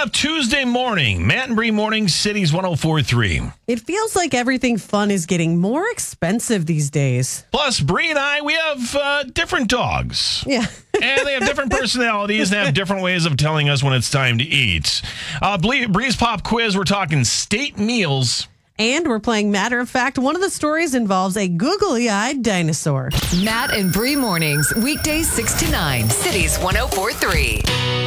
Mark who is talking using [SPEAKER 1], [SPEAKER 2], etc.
[SPEAKER 1] up Tuesday morning. Matt and Bree Morning, Cities 104.3.
[SPEAKER 2] It feels like everything fun is getting more expensive these days.
[SPEAKER 1] Plus, Bree and I, we have different dogs.
[SPEAKER 2] Yeah.
[SPEAKER 1] And they have different personalities and have different ways of telling us when it's time to eat. Bree's Pop Quiz, we're talking state meals.
[SPEAKER 2] And we're playing Matter of Fact. One of the stories involves a googly-eyed dinosaur.
[SPEAKER 3] Matt and Bree Mornings, weekdays 6 to 9, Cities 104.3.